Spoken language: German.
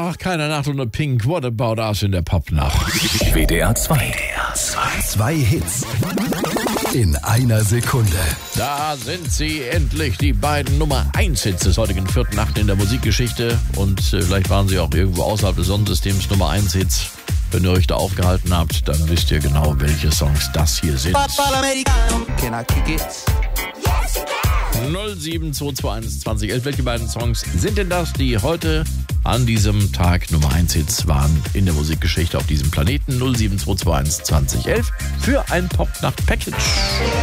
Ach, keine Nacht ohne Pink. What about us in der Popnacht? WDR 2. Zwei Hits in einer Sekunde. Da sind sie endlich, die beiden Nummer 1 Hits des heutigen 4. Nacht in der Musikgeschichte. Und vielleicht waren sie auch irgendwo außerhalb des Sonnensystems Nummer 1 Hits. Wenn ihr euch da aufgehalten habt, dann wisst ihr genau, welche Songs das hier sind. 07221 2011. Welche beiden Songs sind denn das, die heute an diesem Tag Nummer 1 Hits waren in der Musikgeschichte auf diesem Planeten? 07221 2011 für ein Popnacht-Package.